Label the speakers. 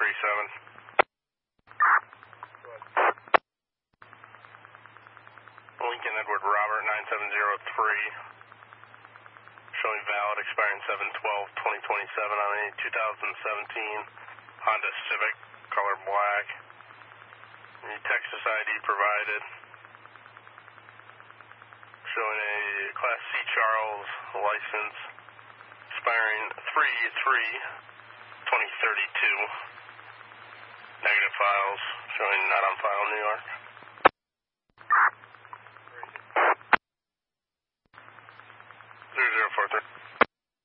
Speaker 1: Lincoln Edward Robert 9703. Showing valid, expiring 7/12/2027 on a 2017 Honda Civic, color black. The Texas ID provided. Showing a Class C Charles license, expiring 3/3/2032. Negative files, showing not on file, New York.